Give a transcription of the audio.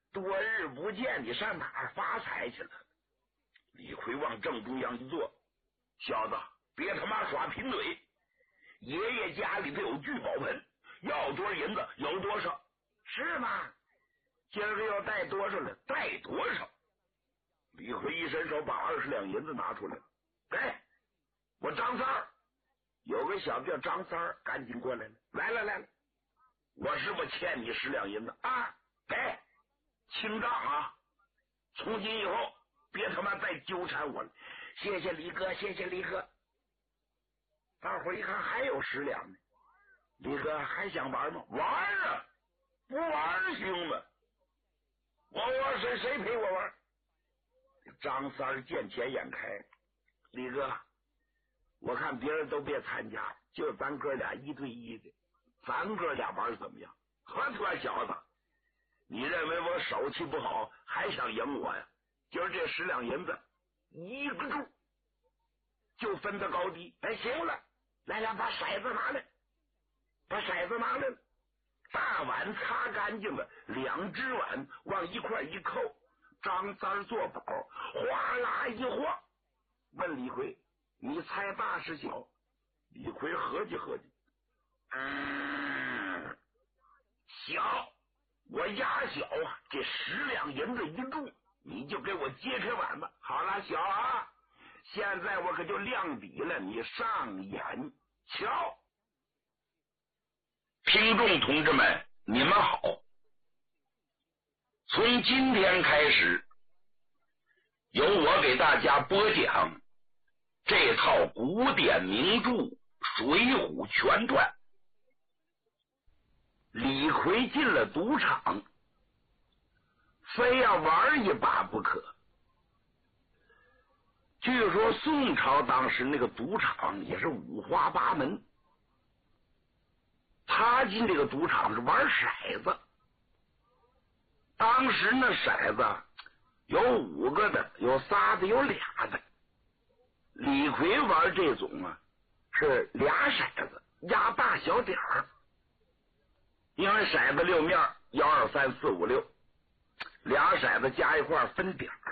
多日不见，你上哪儿发财去了？李逵往正中央一坐，小子，别他妈耍贫嘴！爷爷家里头有聚宝盆，要多少银子有多少，是吗？今儿个要带多少了？带多少？李逵一伸手，把20两银子拿出来了，给我张三儿。有个小子叫张三儿，赶紧过来了，来，我是不是欠你10两银子啊？给清账啊！从今以后别他妈再纠缠我了。谢谢李哥，谢谢李哥。大伙一看还有10两呢，李哥还想玩吗？玩啊，不玩行吗？我谁陪我玩？张三儿见钱眼开，李哥，我看别人都别参加，就咱哥俩1对1的，咱哥俩玩怎么样？呵，小子，你认为我手气不好还想赢我呀？今儿这10两银子一个注就分的高低。哎，行了，来，把骰子拿来，大碗擦干净了，2只碗往一块一扣，张三做宝，哗啦一晃，问李逵，你猜大是小？李逵合计，小，我压小啊，这10两银子一注，你就给我揭开碗吧。好了，小啊，现在我可就亮笔了，你上眼瞧。听众同志们，你们好！从今天开始，由我给大家播讲这套古典名著《水浒全传》。李逵进了赌场，非要玩一把不可。据说宋朝当时那个赌场也是五花八门，他进这个赌场是玩骰子。当时那骰子有5个的，有仨的，有俩的。李逵玩这种啊，是俩骰子压大小点儿，因为骰子6面，1、2、3、4、5、6，俩骰子加一块分点儿。